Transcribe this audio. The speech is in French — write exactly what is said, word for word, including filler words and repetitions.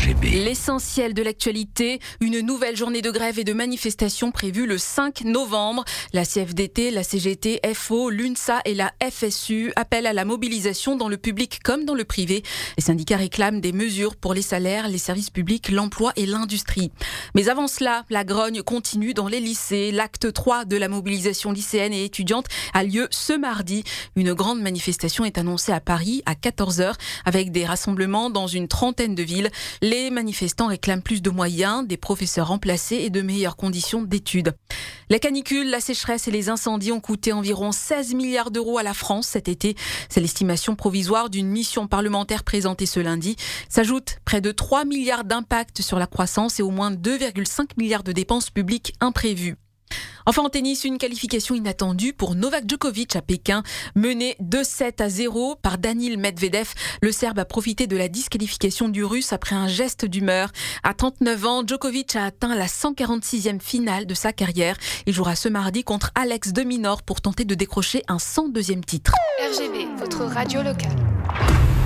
G B. L'essentiel de l'actualité, une nouvelle journée de grève et de manifestation prévue le cinq novembre. La C F D T, la C G T, F O, l'UNSA et la F S U appellent à la mobilisation dans le public comme dans le privé. Les syndicats réclament des mesures pour les salaires, les services publics, l'emploi et l'industrie. Mais avant cela, la grogne continue dans les lycées. L'acte trois de la mobilisation lycéenne et étudiante a lieu ce mardi. Une grande manifestation est annoncée à Paris à quatorze heures avec des rassemblements dans une trentaine de villes. Les manifestants réclament plus de moyens, des professeurs remplacés et de meilleures conditions d'études. La canicule, la sécheresse et les incendies ont coûté environ seize milliards d'euros à la France cet été. C'est l'estimation provisoire d'une mission parlementaire présentée ce lundi. S'ajoutent près de trois milliards d'impact sur la croissance et au moins deux virgule cinq milliards de dépenses publiques imprévues. Enfin en tennis, une qualification inattendue pour Novak Djokovic à Pékin. Mené deux sept à zéro par Daniil Medvedev, le Serbe a profité de la disqualification du Russe après un geste d'humeur. À trente-neuf ans, Djokovic a atteint la cent quarante-sixième finale de sa carrière. Il jouera ce mardi contre Alex de Minaur pour tenter de décrocher un cent deuxième titre. R G B, votre radio locale.